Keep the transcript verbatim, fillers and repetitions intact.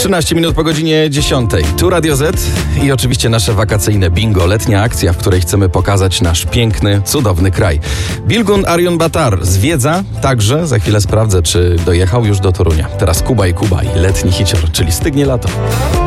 trzynaście minut po godzinie dziesiątej. Tu Radio Z i oczywiście nasze wakacyjne bingo. Letnia akcja, w której chcemy pokazać nasz piękny, cudowny kraj. Bilgun Arjun Batar zwiedza także, za chwilę sprawdzę, czy dojechał już do Torunia. Teraz Kuba i Kuba i letni hicior, czyli Stygnie lato.